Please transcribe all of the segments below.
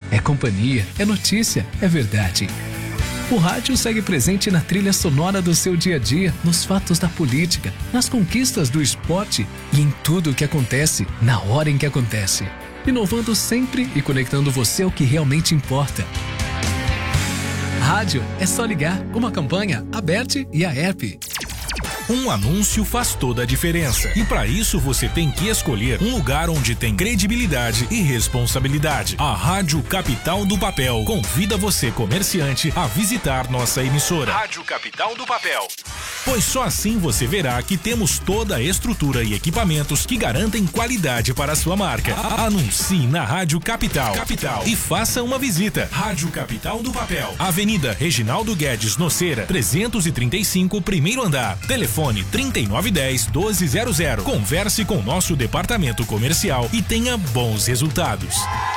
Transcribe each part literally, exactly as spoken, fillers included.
é companhia, é notícia, é verdade. O rádio segue presente na trilha sonora do seu dia a dia, nos fatos da política, nas conquistas do esporte e em tudo o que acontece, na hora em que acontece. Inovando sempre e conectando você ao que realmente importa. Rádio é só ligar, uma campanha aberta e a app. Um anúncio faz toda a diferença. E para isso você tem que escolher um lugar onde tem credibilidade e responsabilidade. A Rádio Capital do Papel convida você, comerciante, a visitar nossa emissora. Rádio Capital do Papel. Pois só assim você verá que temos toda a estrutura e equipamentos que garantem qualidade para a sua marca. Anuncie na Rádio Capital. Capital. E faça uma visita. Rádio Capital do Papel. Avenida Reginaldo Guedes Noceira, trezentos e trinta e cinco, primeiro andar. Telefone trinta e nove dez, doze zero zero. Converse com nosso departamento comercial e tenha bons resultados.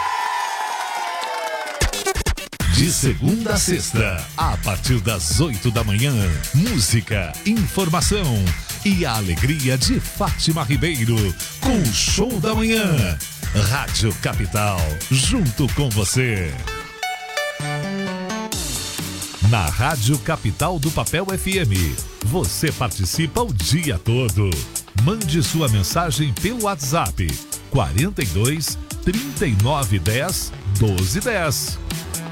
De segunda a sexta, a partir das oito da manhã, música, informação e a alegria de Fátima Ribeiro com o Show da Manhã. Rádio Capital, junto com você. Na Rádio Capital do Papel F M, você participa o dia todo. Mande sua mensagem pelo WhatsApp quarenta e dois, trinta e nove dez, doze dez.